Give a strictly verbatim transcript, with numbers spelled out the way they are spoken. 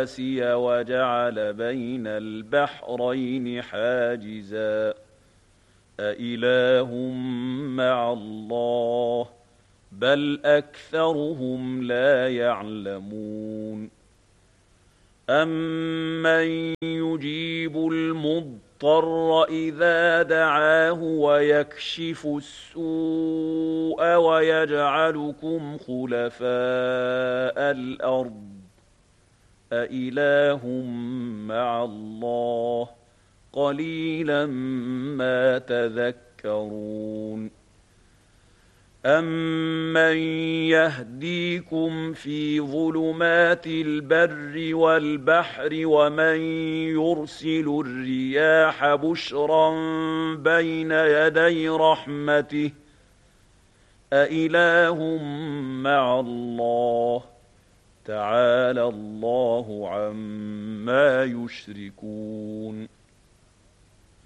وجعل بين البحرين حاجزا أإله مع الله بل أكثرهم لا يعلمون أمن يجيب المضطر إذا دعاه ويكشف السوء ويجعلكم خلفاء الأرض أإله مع الله قليلا ما تذكرون أمن يهديكم في ظلمات البر والبحر ومن يرسل الرياح بشرا بين يدي رحمته أإله مع الله تعالى الله عما يشركون